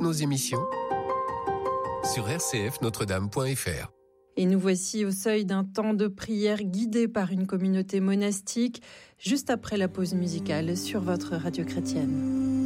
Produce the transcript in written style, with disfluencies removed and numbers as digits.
nos émissions sur rcfnotredame.fr. Et nous voici au seuil d'un temps de prière guidé par une communauté monastique, juste après la pause musicale sur votre radio chrétienne.